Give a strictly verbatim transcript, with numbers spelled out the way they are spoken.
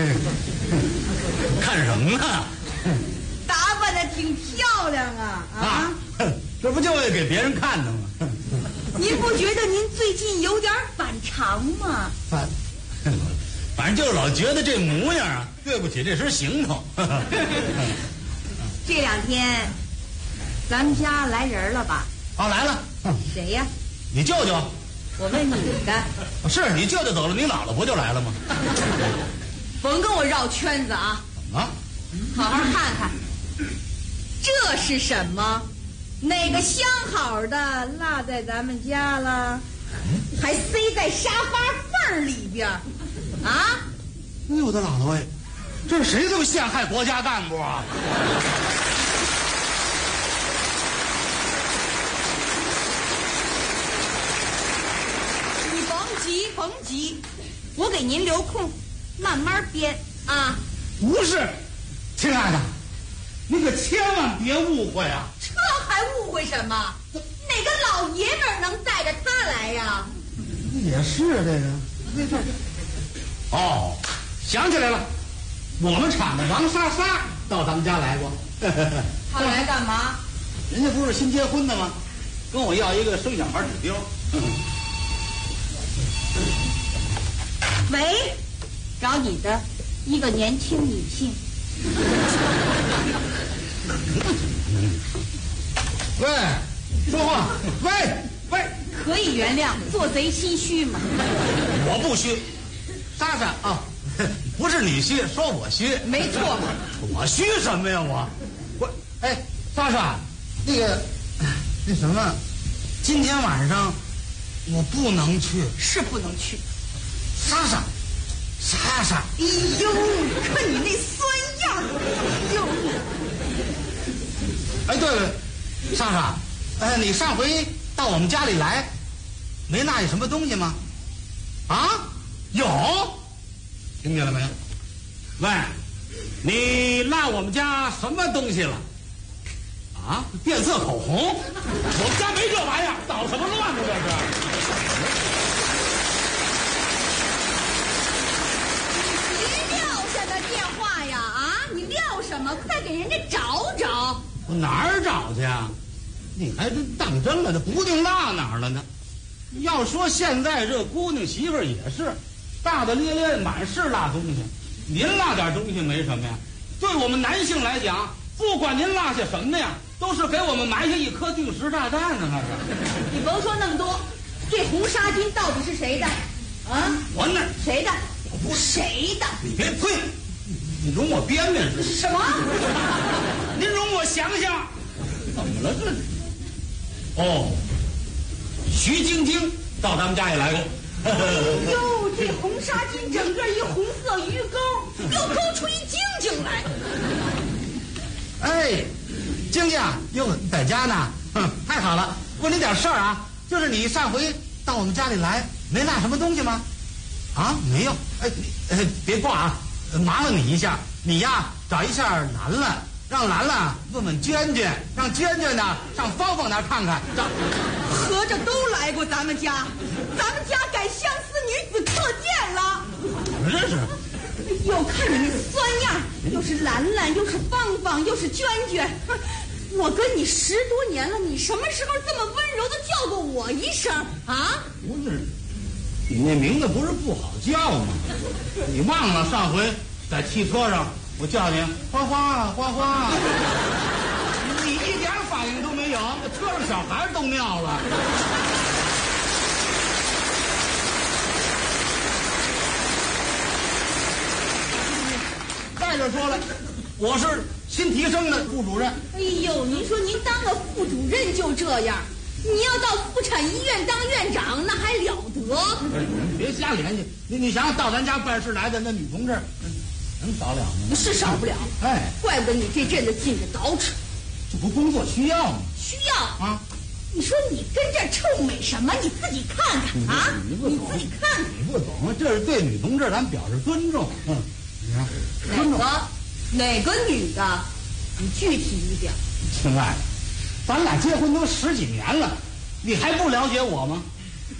看什么呢？ 打扮的挺漂亮啊！啊， 啊这不就为给别人看的吗？ 您不觉得您最近有点反常吗？ 反，反正就是老觉得这模样啊，对不起这身行头。 这两天，咱们家来人了吧？ 哦，来了。 谁呀？ 你舅舅。 我问你的。 是你舅舅走了，你姥姥不就来了吗？ 甭跟我绕圈子啊！ 啊， 好好看看，这是什么？哪个相好的落在咱们家了？还塞在沙发缝里边啊！ 哎呦我的姥姥哎，这是谁这么陷害国家干部啊？ 你甭急甭急，我给您留空，慢慢编啊。 不是，亲爱的，你可千万别误会啊！ 这还误会什么？哪个老爷们儿能带着他来呀？ 也是这个，没事。哦，想起来了，我们厂的王莎莎到咱们家来过。 他来干嘛？ 人家不是新结婚的吗？跟我要一个生小孩指标。 喂，找你的一个年轻女性。 喂，说话，喂喂， 可以原谅，做贼心虚嘛。 我不虚，莎莎啊，不是你虚，说我虚， 没错嘛。 我虚什么呀我？我哎，莎莎，那个那什么，今天晚上我不能去， 是不能去。 莎莎，莎莎， 哎呦，看你那酸样儿，哎呦！ 哎，对了，莎莎，哎，你上回到我们家里来，没落下什么东西吗？啊，有，听见了没有？喂，你落我们家什么东西了？啊，变色口红？我们家没这玩意儿，捣什么乱呢这是？ 别撂下的电话呀！啊，你撂什么？快给人家找找。 我哪儿找去啊？你还真当真了？这不定落哪儿了呢？要说现在这姑娘媳妇儿也是大大咧咧，满是落东西。您落点东西没什么呀？对我们男性来讲，不管您落下什么呀，都是给我们埋下一颗定时炸弹呢。那是。 你甭说那么多，这红纱巾到底是谁的？啊， 我哪谁的？ 我不谁的？ 你别推，你容我编编是什么？ 您容我想想，怎么了这？哦，徐晶晶到咱们家也来过。 哎呦，这红纱巾整个一红色鱼钩，又勾出一晶晶来。 哎，晶晶哟，你在家呢？哼，太好了。问你点事儿啊，就是你上回到我们家里来，没落什么东西吗？啊，没有。哎，你哎别挂啊，麻烦你一下，你呀找一下兰兰。让兰兰问问娟娟，让娟娟呢上芳芳那儿看看。 合着都来过咱们家，咱们家改相思女子课见了。 怎么这是？ 哎呦，看你那酸样，又是兰兰，又是芳芳，又是娟娟。我跟你十多年了，你什么时候这么温柔的叫过我一声啊？ 不是，你那名字不是不好叫吗？你忘了上回在汽车上。我叫你花花花花，你一点反应都没有，车上小孩都尿了。再者说了，我是新提升的副主任。 哎呦，您说您当个副主任就这样，你要到妇产医院当院长那还了得？ 你别瞎联系，你你想想到咱家办事来的那女同志。能少了吗？ 是少不了， 哎， 怪不得你这阵子进着捯饬， 这不工作需要吗？ 需要啊！ 你说你跟这儿臭美什么？你自己看看啊！ 你不懂， 你自己看看， 你不懂，这是对女同志咱们表示尊重。嗯，你看， 哪个哪个女的？你具体一点。 亲爱的，咱俩结婚都十几年了，你还不了解我吗？